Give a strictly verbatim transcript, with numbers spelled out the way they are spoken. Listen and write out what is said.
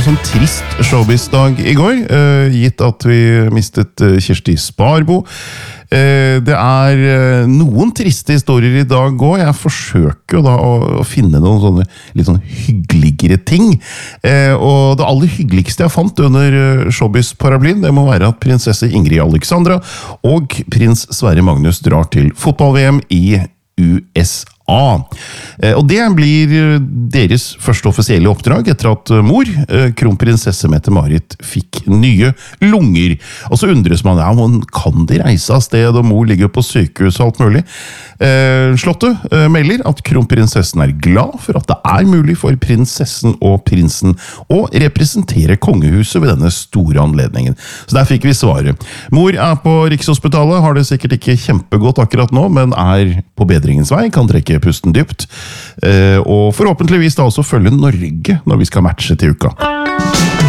sånn trist showbiz-dag i går, uh, gitt at vi mistet uh, Kirsti Sparbo. Uh, det er uh, noen triste historier i dag også. Jeg forsøker jo da å, å finne noen sånne litt sånn hyggeligere ting. Uh, og det aller hyggeligste jeg fant under uh, showbiz-paraplyen, det må være at prinsesse Ingrid Alexandra og prins Sverre Magnus drar til fotball-V M i U S A. Og det blir deres første offisielle oppdrag etter at mor, kronprinsesse Mette-Marit, fikk nye lunger. Og så undres man, ja, men kan de reise av sted, og mor ligger på sykehus og alt mulig? Slottet melder at kronprinsessen er glad for at det er mulig for prinsessen og prinsen å representere kongehuset ved denne store anledningen. Så der fikk vi svaret. Mor er på Rikshospitalet, har det sikkert ikke kjempegodt akkurat nå, men er på bedringens vei, kan trekke pusten dypt, og forhåpentligvis da også følge Norge når vi skal matche til uka.